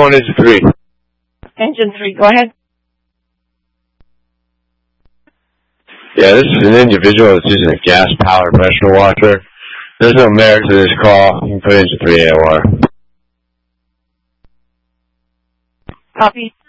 on engine 3. Engine 3, go ahead. Yeah, this is an individual that's using a gas-powered pressure washer. There's no merit to this call. You can put engine 3 AOR. Copy.